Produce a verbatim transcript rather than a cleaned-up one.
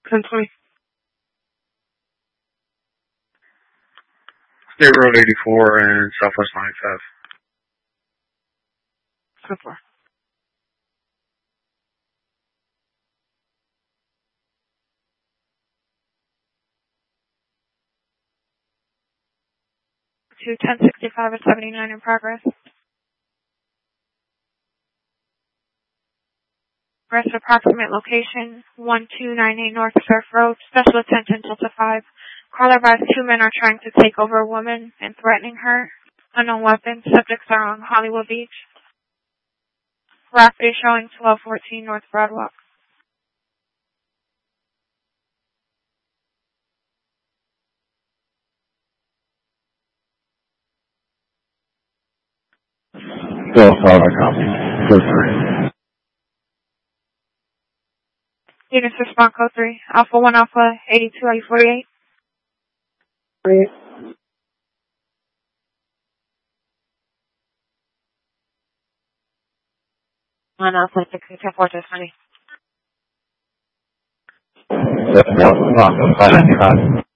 ten twenty. State Road eighty-four and Southwest ninety-five. ten four. To ten sixty-five and seventy-nine in progress. Rest approximate location, one two nine eight North Surf Road. Special attention Delta five. Caller advised two men are trying to take over a woman and threatening her. Unknown weapons. Subjects are on Hollywood Beach. Rapid is showing twelve fourteen North Broadwalk. twelve five, I copy. Code three. Units respond code three. Alpha one Alpha eighty-two, are you forty-eight? Great. One Alpha six two ten four to twenty. That's one, five, five.